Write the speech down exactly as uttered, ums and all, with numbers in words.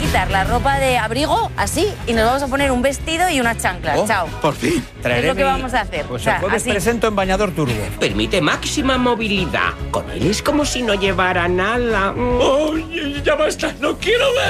quitar la ropa de abrigo, así, y nos vamos a poner un vestido y unas chanclas. Oh, Chao. Por fin. Es lo que vamos a hacer. Pues O sea, el jueves así. presento en bañador turbo. Permite máxima movilidad. Con él es como si no llevara nada. ¡Oye, ya basta! ¡No quiero ver!